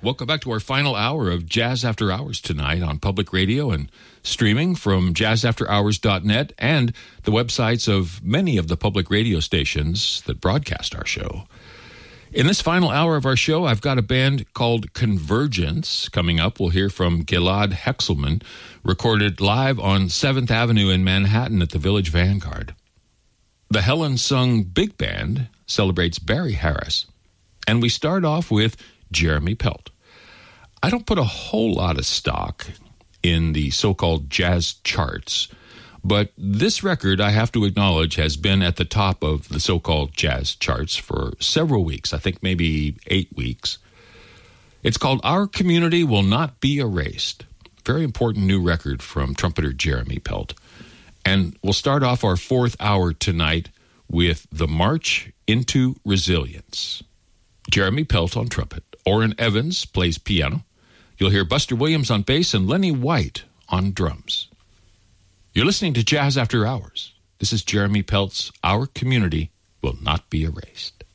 Welcome back to our final hour of Jazz After Hours tonight on public radio and streaming from jazzafterhours.net and the websites of many of the public radio stations that broadcast our show. In this final hour of our show, I've got a band called Convergence coming up. We'll hear from Gilad Hexelman, recorded live on 7th Avenue in Manhattan at the Village Vanguard. The Helen Sung Big Band celebrates Barry Harris. And we start off with Jeremy Pelt. I don't put a whole lot of stock in the so-called jazz charts, but this record, I have to acknowledge, has been at the top of the so-called jazz charts for several weeks, I think maybe 8 weeks. It's called Our Community Will Not Be Erased. Very important new record from trumpeter Jeremy Pelt. And we'll start off our fourth hour tonight with The March into Resilience. Jeremy Pelt on trumpet. Orrin Evans plays piano. You'll hear Buster Williams on bass and Lenny White on drums. You're listening to Jazz After Hours. This is Jeremy Pelt's Our Community Will Not Be Erased.